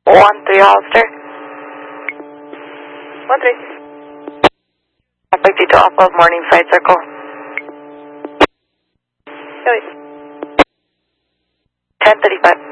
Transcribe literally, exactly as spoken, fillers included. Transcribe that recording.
One three Hollister. One three. Traffic to off of morning flight circle. Wait. ten thirty-five.